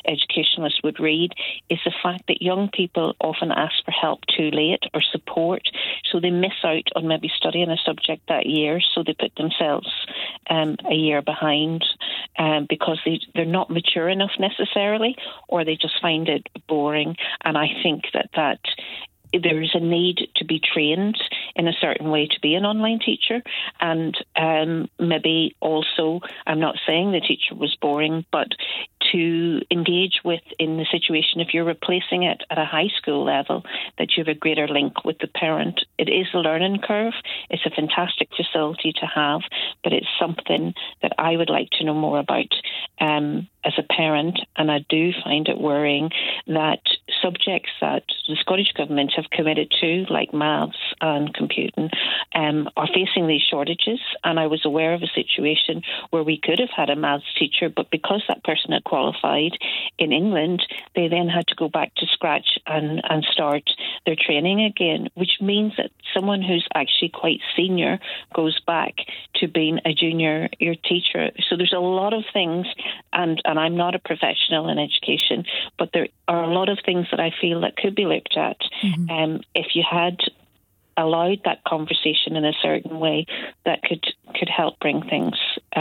educationalists would read, is the fact that young people often ask for help too late or support, so they miss out on maybe studying a subject that year, so they put themselves a year behind because they're not mature enough necessarily, or they just find it boring. And I think that there is a need to be trained in a certain way to be an online teacher. And maybe also, I'm not saying the teacher was boring, but to engage with in the situation, if you're replacing it at a high school level, that you have a greater link with the parent. It is a learning curve. It's a fantastic facility to have, but it's something that I would like to know more about as a parent. And I do find it worrying that subjects that the Scottish Government have committed to, like maths and computing, are facing these shortages. And I was aware of a situation where we could have had a maths teacher, but because that person had qualified in England, they then had to go back to scratch and start their training again, which means that someone who's actually quite senior goes back to being a junior year teacher. So there's a lot of things, and I'm not a professional in education, but there are a lot of things that I feel that could be looked at. If you had allowed that conversation in a certain way, that could help bring things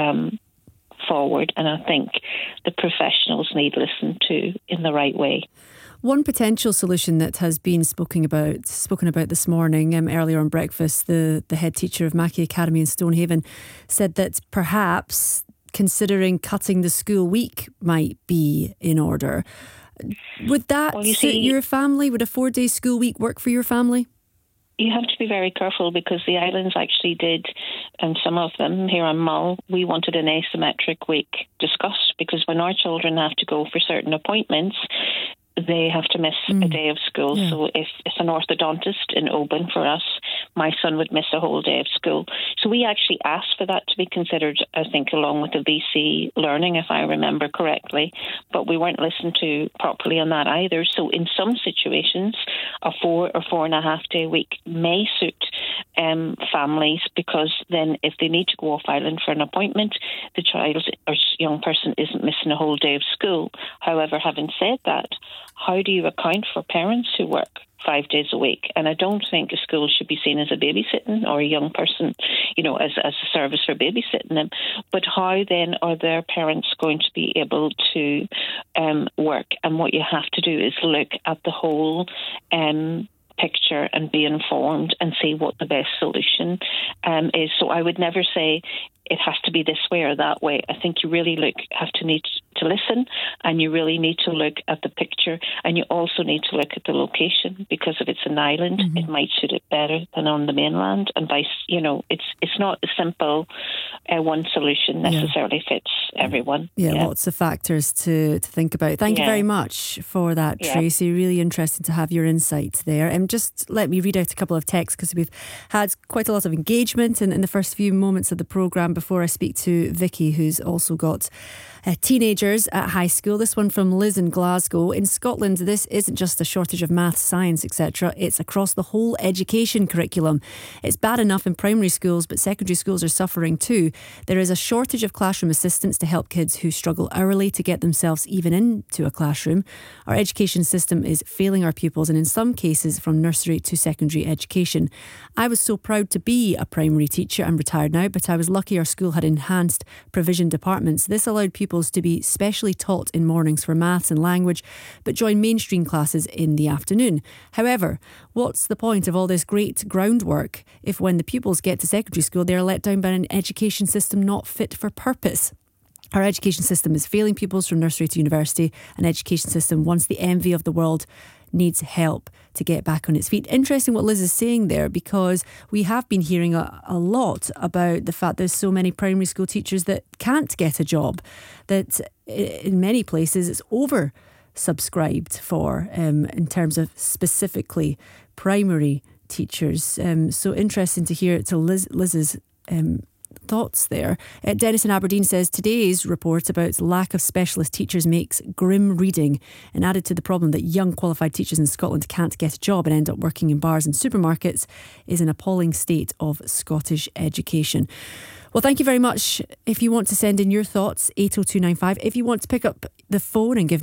forward. And I think the professionals need listened to in the right way. One potential solution that has been spoken about this morning, earlier on breakfast, the head teacher of Mackay Academy in Stonehaven said that perhaps considering cutting the school week might be in order. Would that suit your family? Would a 4-day school week work for your family? You have to be very careful, because the islands actually did, and some of them here on Mull, we wanted an asymmetric week discussed, because when our children have to go for certain appointments, they have to miss a day of school. Yeah. So if it's an orthodontist in Oban for us, my son would miss a whole day of school. So we actually asked for that to be considered, I think, along with the VC learning, if I remember correctly. But we weren't listened to properly on that either. So in some situations, a 4 or 4.5 day week may suit families, because then if they need to go off island for an appointment, the child or young person isn't missing a whole day of school. However, having said that, how do you account for parents who work 5 days a week? And I don't think a school should be seen as a babysitting, or a young person, as a service for babysitting them. But how then are their parents going to be able to work? And what you have to do is look at the whole picture and be informed and see what the best solution is. So I would never say it has to be this way or that way. I think you really need to listen, and you really need to look at the picture, and you also need to look at the location, because if it's an island, it might suit it better than on the mainland, and it's not a simple one solution necessarily fits everyone. Lots of factors to think about. Thank you very much for that, Tracy. Really interesting to have your insights there. And just let me read out a couple of texts, because we've had quite a lot of engagement in the first few moments of the programme before I speak to Vicky, who's also got teenagers at high school. This one from Liz in Glasgow. In Scotland, this isn't just a shortage of maths, science, etc. It's across the whole education curriculum. It's bad enough in primary schools, but secondary schools are suffering too. There is a shortage of classroom assistants to help kids who struggle hourly to get themselves even into a classroom. Our education system is failing our pupils, and in some cases from nursery to secondary education. I was so proud to be a primary teacher. I'm retired now, but I was lucky our school had enhanced provision departments. This allowed pupils to be specially taught in mornings for maths and language, but join mainstream classes in the afternoon. However, what's the point of all this great groundwork if when the pupils get to secondary school, they are let down by an education system not fit for purpose? Our education system is failing pupils from nursery to university. An education system, once the envy of the world, needs help to get back on its feet. Interesting what Liz is saying there, because we have been hearing a lot about the fact there's so many primary school teachers that can't get a job, that in many places it's oversubscribed for in terms of specifically primary teachers. So interesting to hear Liz's thoughts there. Dennis in Aberdeen says today's report about lack of specialist teachers makes grim reading, and added to the problem that young qualified teachers in Scotland can't get a job and end up working in bars and supermarkets is an appalling state of Scottish education. Well, thank you very much. If you want to send in your thoughts, 80295. If you want to pick up the phone and give